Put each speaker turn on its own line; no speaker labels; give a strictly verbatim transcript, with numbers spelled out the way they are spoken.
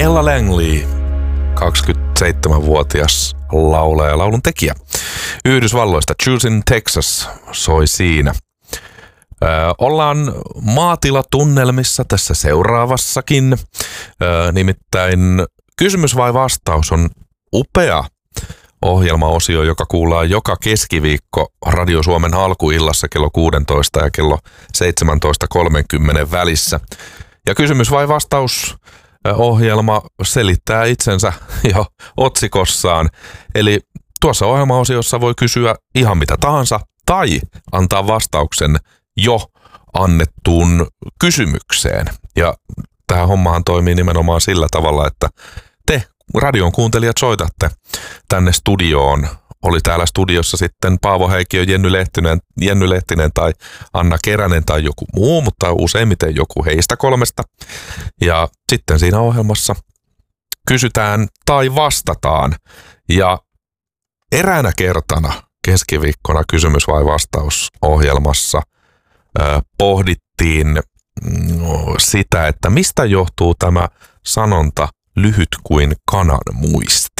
Ella Langley, kaksikymmentäseitsemänvuotias laulaja ja laulun tekijä. Yhdysvalloista Choosing Texas soi siinä. Ö, ollaan maatilatunnelmissa tässä seuraavassakin. Ö, nimittäin kysymys vai vastaus on upea ohjelmaosio, joka kuullaan joka keskiviikko Radio Suomen alkuillassa kello kuusitoista ja kello seitsemäntoista kolmekymmentä välissä. Ja kysymys vai vastaus ohjelma selittää itsensä jo otsikossaan. Eli tuossa ohjelmaosiossa voi kysyä ihan mitä tahansa tai antaa vastauksen jo annettuun kysymykseen. Ja tämä hommahan toimii nimenomaan sillä tavalla, että te radion kuuntelijat soitatte tänne studioon. Oli täällä studiossa sitten Paavo Häikkiö, Jenny Lehtinen, Jenny Lehtinen tai Anna Keränen tai joku muu, mutta useimmiten joku heistä kolmesta. Ja sitten siinä ohjelmassa kysytään tai vastataan. Ja eräänä kertana keskiviikkona kysymys vai vastaus ohjelmassa äh, pohdittiin no, sitä, että mistä johtuu tämä sanonta lyhyt kuin kanan muisti.